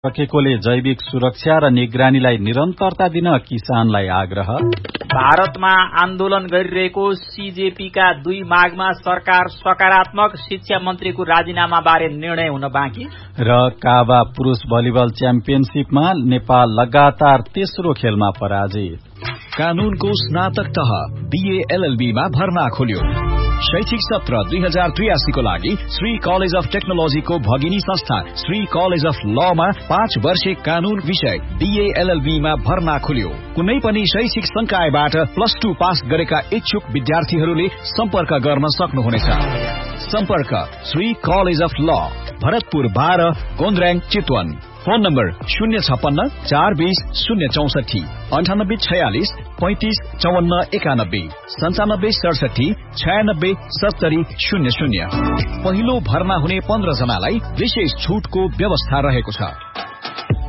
सकेकोले जैविक सुरक्षा र निगरानीलाई निरन्तरता दिन किसानलाई आग्रह। भारतमा आन्दोलन गरिरहेको सीजेपीका 2 मागमा सरकार सकारात्मक, शिक्षा मन्त्रीको राजीनामा बारे निर्णय हुन बाँकी। र काबा पुरुष भलिबल च्याम्पियनशिपमा नेपाल लगातार तेस्रो खेलमा पराजित। कानूनको स्नातक तह बीए एलएलबी मा भर्ना खोल्यो। शैक्षिक सत्र 2083 को लागि श्री कलेज अफ टेक्नोलोजीको भगिनी संस्था श्री कलेज अफ लमा 5 वर्षे कानून विषय बीए एलएलबी मा भर्ना खोल्यो। कुनै पनि शैक्षिक संकायबाट +2 पास गरेका इच्छुक विद्यार्थीहरूले सम्पर्क गर्न सक्नुहुनेछ। सम्पर्क श्री कलेज अफ ल, भरतपुर 12, गोन्द्र्याङ, चितवन। Phone number 056 420 064 9846 35 54 91 97 67 96 70 00। पहिलो भर्ना हुने 15 जनालाई विशेष छुटको व्यवस्था रहेको छ।